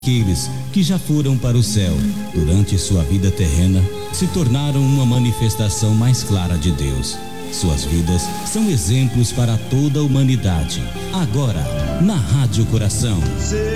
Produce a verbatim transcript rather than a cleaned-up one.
Aqueles que já foram para o céu durante sua vida terrena se tornaram uma manifestação mais clara de Deus. Suas vidas são exemplos para toda a humanidade. Agora, na Rádio Coração.